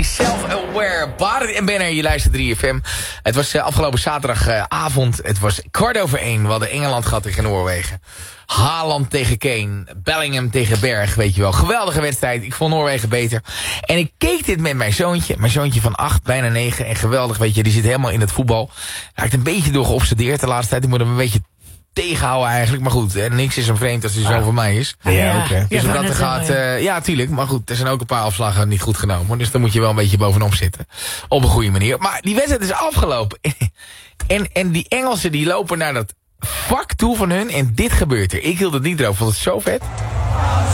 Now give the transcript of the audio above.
Self-aware, Barend en Benner, je luistert 3FM. Het was afgelopen zaterdagavond, het was 1:15. We hadden Engeland gehad tegen Noorwegen. Haaland tegen Kane, Bellingham tegen Berg, weet je wel. Geweldige wedstrijd, ik vond Noorwegen beter. En ik keek dit met mijn zoontje van 8, bijna 9. En geweldig, weet je, die zit helemaal in het voetbal. Hij raakt een beetje door geobsedeerd de laatste tijd. Ik moet hem een beetje tegenhouden eigenlijk. Maar goed, niks is hem vreemd als hij zo voor mij is. Ja, oké. Dus omdat er gaat, ja, tuurlijk. Maar goed, er zijn ook een paar afslagen niet goed genomen. Dus dan moet je wel een beetje bovenop zitten. Op een goede manier. Maar die wedstrijd is afgelopen. En die Engelsen die lopen naar dat vak toe van hun. En dit gebeurt er. Ik hield het niet erover. Vond het zo vet.